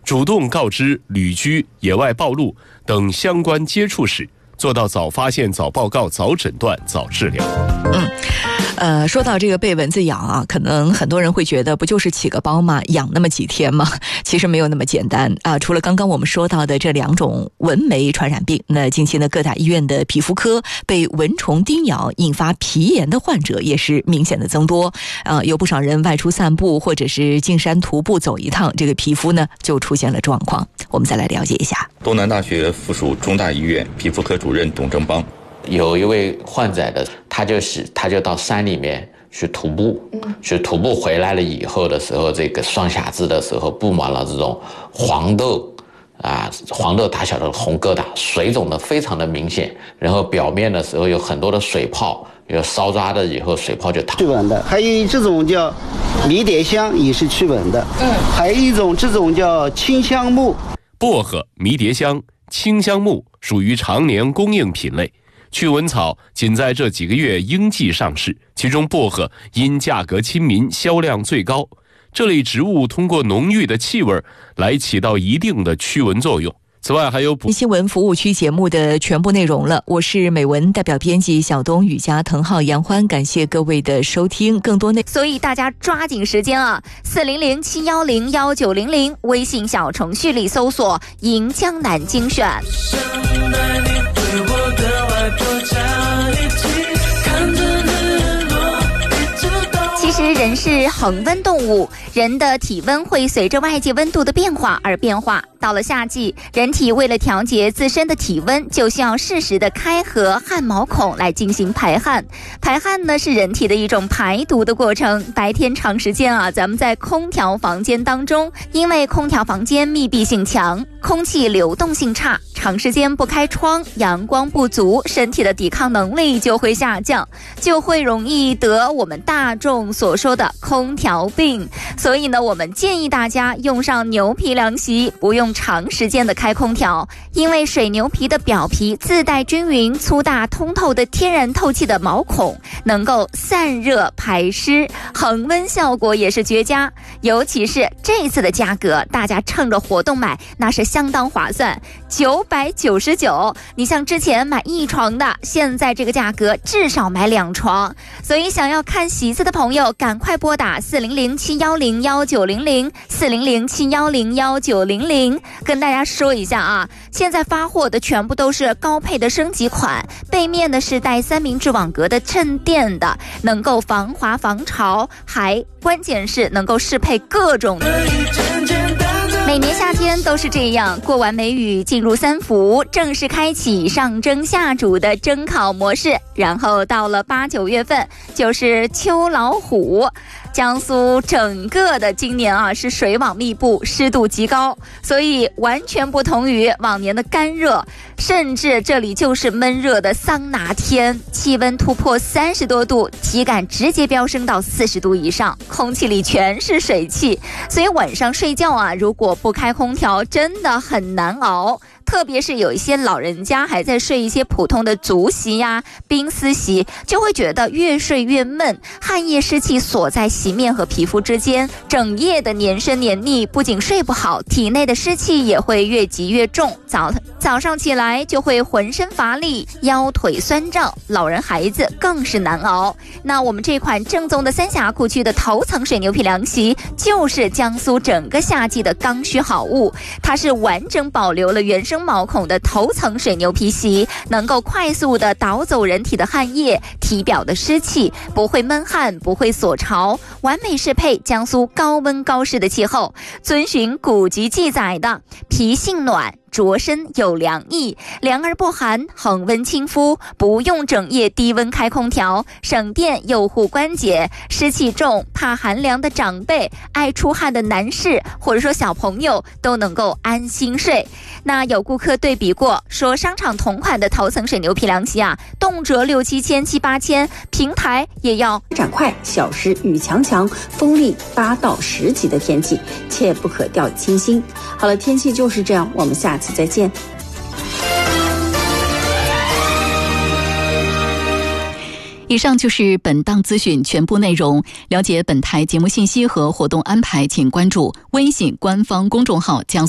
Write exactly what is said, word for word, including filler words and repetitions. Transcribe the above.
主动告知旅居、野外暴露等相关接触史，做到早发现、早报告、早诊断、早治疗。 嗯。呃，说到这个被蚊子咬啊，可能很多人会觉得不就是起个包吗？养那么几天吗？其实没有那么简单啊。除了刚刚我们说到的这两种蚊媒传染病，那近期呢各大医院的皮肤科被蚊虫叮咬引发皮炎的患者也是明显的增多。啊，有不少人外出散步或者是进山徒步走一趟，这个皮肤呢就出现了状况。我们再来了解一下。 东南大学附属中大医院皮肤科主任董正邦。 有一位患者的，他就是他就到山里面去徒步，嗯，去徒步回来了以后的时候，这个双下肢的时候布满了这种黄豆啊，黄豆大小的红疙瘩，水肿的非常的明显，然后表面的时候有很多的水泡，有烧抓的以后水泡就淌。 驱蚊的，还有这种叫迷迭香也是驱蚊的，嗯，还有一种这种叫清香木。 薄荷、迷迭香、清香木属于常年供应品类。驱蚊草仅在这几个月应季上市，其中薄荷因价格亲民，销量最高。这类植物通过浓郁的气味来起到一定的驱蚊作用。此外还有补新闻服务区节目的全部内容了。我是美文代表编辑小东、雨佳、滕浩、杨欢，感谢各位的收听。更多内所以大家抓紧时间啊！四零零七幺零幺九零零微信小程序里搜索“银江南精选”。其实人是恒温动物，人的体温会随着外界温度的变化而变化。到了夏季，人体为了调节自身的体温，就需要适时的开合汗毛孔来进行排汗。排汗呢是人体的一种排毒的过程。白天长时间啊，咱们在空调房间当中，因为空调房间密闭性强，空气流动性差，长时间不开窗，阳光不足，身体的抵抗能力就会下降，就会容易得我们大众所说的空调病。所以呢，我们建议大家用上牛皮凉席，不用长时间的开空调，因为水牛皮的表皮自带均匀、粗大、通透的天然透气的毛孔，能够散热排湿，恒温效果也是绝佳。尤其是这次的价格，大家趁着活动买，那是相当划算，九百九十九。你像之前买一床的，现在这个价格至少买两床。所以想要看席子的朋友，赶快拨打四零零七幺零幺九零零 四零零七幺零幺九零零。跟大家说一下啊，现在发货的全部都是高配的升级款，背面呢是带三明治网格的衬垫的，能够防滑防潮，还关键是能够适配各种。每年夏天都是这样，过完梅雨进入三伏，正式开启上蒸下煮的蒸烤模式，然后到了八九月份就是秋老虎。江苏整个的今年啊是水网密布，湿度极高，所以完全不同于往年的干热，甚至这里就是闷热的桑拿天，气温突破三十多度，体感直接飙升到四十度以上，空气里全是水汽，所以晚上睡觉啊，如果不开空调真的很难熬。特别是有一些老人家还在睡一些普通的竹席呀、冰丝席，就会觉得越睡越闷，汗液湿气锁在席面和皮肤之间，整夜的黏生黏腻，不仅睡不好，体内的湿气也会越积越重，早早上起来就会浑身乏力，腰腿酸胀，老人孩子更是难熬。那我们这款正宗的三峡谷区的头层水牛皮凉席，就是江苏整个夏季的刚需好物，它是完整保留了原生毛孔的头层水牛皮席，能够快速的导走人体的汗液，体表的湿气，不会闷汗，不会锁潮，完美适配江苏高温高湿的气候，遵循古籍记载的脾性暖，着身有凉意，凉而不寒，恒温亲肤，不用整夜低温开空调，省电又护关节，湿气重怕寒凉的长辈，爱出汗的男士，或者说小朋友都能够安心睡。那有顾客对比过，说商场同款的头层水牛皮凉席啊，动辄六七千、七八千，平台也要展快，小时雨强强，风力八到十级的天气，切不可掉以轻心。好了，天气就是这样，我们下次再见。 以上就是本档资讯全部内容。了解本台节目信息和活动安排，请关注微信官方公众号江